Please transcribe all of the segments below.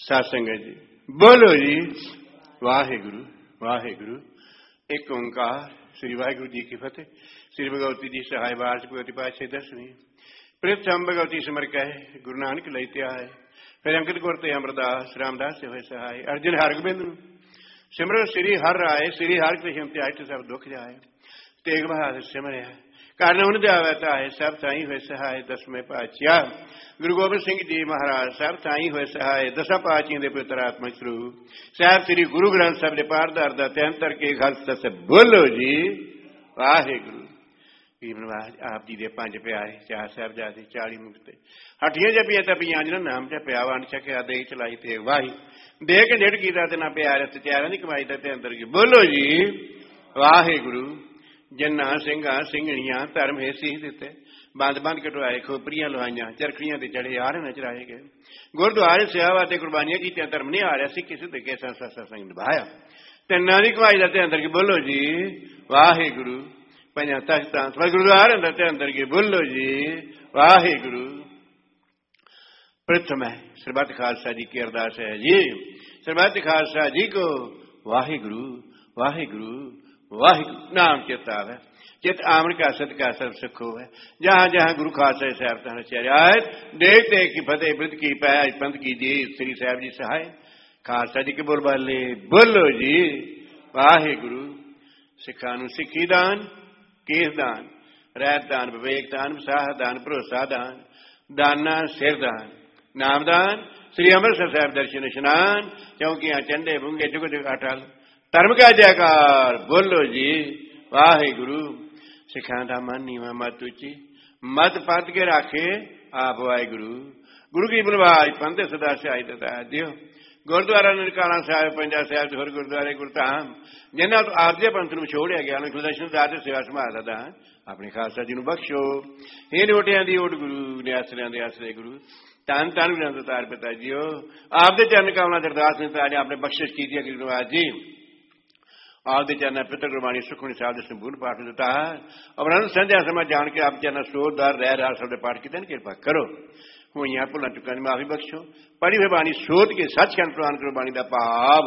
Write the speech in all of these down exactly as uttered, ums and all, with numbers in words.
साध संगत जी बोलो जी वाहिगुरु वाहिगुरु। एक ओंकार श्री वाहिगुरु जी की फतेह। श्री भगवती जी सहाय वार्ष भगवती पातशाही दसवीं प्रथम भगवती सिमर कहे गुरु नानक लैते आए। फिर अंकित गुरते अमरदास रामदास से हुए सहाय। अर्जुन हरगोबिंद सिमर श्री हर आए श्री हर कृष्ण त्याग सब दुख जाए। तेग बहादुर सिमरिया कारण उन देवता है सब ताई हुए सहाय। दसवें पातशाह गुरु गोबिंद सिंह जी महाराज सब ताई हुए सहाय। दसा पातशाही दे पुत्रात्मक स्वरूप साहब श्री गुरु ग्रंथ साहब दे पारदार दा तैंतर के खालसा से बोलो जी वाहिगुरु। आप जी दे पंज प्यारे चार साहबजादे चाली मुक्ते हठियां जपियां तपियां जिन्हां नाम जपिया वन छकिया दे चलाई ते वाही दे के डेढ़ कीता ते ना प्यारे ते त्यारां दी कमाई दा ते अंदर की बोलो जी वाहिगुरु। जन्ना सिंघा सिंघणियां धर्म हे सीह दिते बंद बंद कटवाए खोपरियां लुहाइयां चरखड़ियां ते चढ़े यार न चराए गए। गुरुद्वारे सेवा ते कुर्बानियां कीतियां धर्म नहीं आ रहा सी किसी तरीके से सत्संग निभाया तिन्ना दी कमाई दा ते अंदर की बोलो जी वाहिगुरु। पंजा तख्तां गुरुद्वारे अंदर ते अंदर की बोलो जी वाहिगुरु। प्रथम है सरबत खालसा जी की अरदास है जी सरबत खालसा जी को वाहिगुरु वाहिगुरु वाहिगुरु नाम चेता है। चित आमन का सत का सब सुखो है। जहां जहां गुरु खालसा साहब तहन चरियात देखते की फतेह वृत की पैज पंथ की जी श्री साहब जी सहाय। खालसा जी के बोल बाले बोलो जी वाहिगुरु। सिखा नूं सिखी दान केस दान रैत दान विवेक दान विसाह दान भरोसा दान दाना सिर दान नाम दान श्री अमृतसर साहब दर्शन इशनान चौकियां चंडे बुंगे जुग जुग अटल धर्म का जयकार बोलो जी वाहिगुरु। सिखा दा मन नीवा मत उची मत पद के राखे आप वाहिगुरु। गुरु की बुलवाज पंथ सदा सिहाई दता दियो। गुरुद्वारा ननकाना साहिब पंजा साहिब होर गुरुद्वारे गुरधाम जिन्हों तो आपदे पंथ नूं छोड़िया गया दर्शन दार सेवा संभाल दा अपने खालसा जी नूं बख्शो। हे नोटियां दी ओट गुरु ने आसरियां दे आसरे गुरु धन धन ग्रंथ तार पिता जीओ आपदे चरण कमलों च अरदास तारे आपने बख्शिश की गुरुवाज जी। आपदे चरण पितर गुरबाणी सुखमनी साहब के संपूर्ण पाठ दिता और अनंत संध्या समय जान के आप चरण स्रोतदार रह रहा सब पाठ किए कृपा करो। हुई भुलां चुकां दी माफी बख्शो। पढ़ी हुई बाणी सोच के सचखंड प्रवान करो। बाणी का भाव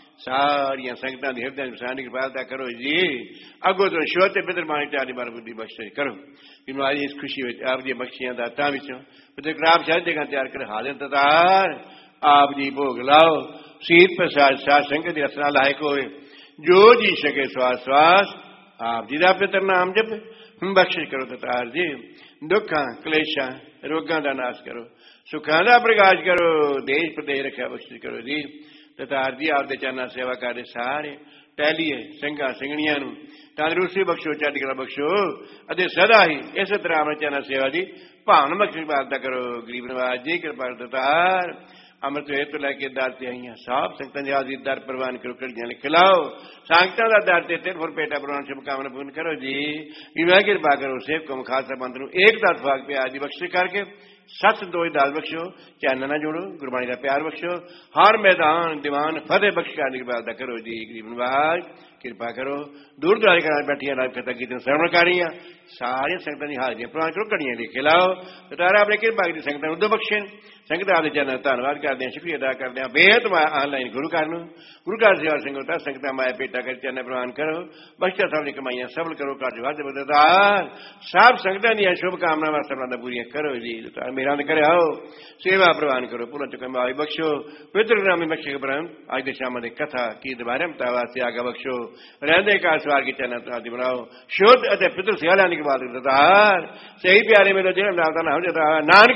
सारिया संगतां दी हृदय विसाण की कृपालता करो जी। अगों तो श्रोत पितर बाणी चाली बार बुद्धि बख्शे करो। आज इस खुशी में आप दी बख्शियां दातां विचों पितर कराब सारी जगह तैयार कर हाजिर ततार आप जी भोग लाओ। सीत प्रसाद साध संगत दी रसना लायक होए जो जी सके श्वास श्वास आप जी दा पितर नाम जप बख्शिश करो ततार जी। दुखां क्लेशां रोगां दा नाश करो सुखां दा प्रकाश करो देश प्रदेश रखा बख्शिश करो जी। ततार जी आपदे चरणा सेवा करे सारे टहलीए सिंघा सिंघणियां नूं तंदुरुस्ती बख्शो चढ़दी कला बख्शो अते सदा ही इस तरह अपने चरणा सेवा दी भावना बख्शिश बारदा करो। गरीब नवाज जी कृपा ततार अमृत वेद तो लैके दर से आई सब संगतां दी हाज़िर दर प्रवान करो। कड़ियां खिलाओ संगतां दा दर ते तिल फुल पेटा प्रवान शुभकामना पूर्ण करो जी। विवाह कृपा करो सेव कम खालसा पंथ नूं एक दस भाग प्यार दी बख्शिश करके सच दो दाल बख्शो चैन ना जोड़ो गुरबाणी का प्यार बख्शो हर मैदान दीवान फतेह बख्श करने की बात करो जी। गरीब नवाज कृपा करो दूर दराज करा बैठिया लाइव कथा की श्रवण करिया सारिया संगतां दी हाज़िर प्रवान करो। घड़ियां लिखे लाओ तारा अपने कृपा की संगतां नूं उदो बख्शे। संगत आपके चरण धन्यवाद करते हैं शुक्रिया अदा करते हैं। बेहद ऑनलाइन गुरु घर गुरु घर सेवा संगत संगत माया पेटा कर चरण प्रवान करो। बख्शा सब की कमाइयां सबल करो घर वाद बददार सब संगतां दी शुभकामनावां सबलां पूरियां करो जी। मेरा करे आओ सेवा प्रवान करो पूरा चुकम आई बख्शो पवित्र नामी बख्शे ब्रह्म आज दे शाम दे कथा की दोबारा मतावा से आगे बख्शो रहंदे का सवार की चरण आदि बनाओ शुद्ध अते पितृ सेवा की बात ददार सही प्यारे मेरे जन्म नाम दा नाम जदा नानक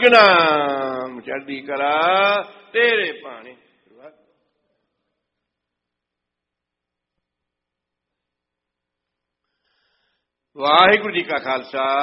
नाम चढ़दी कला तेरे पानी। वाहिगुरु जी का खालसा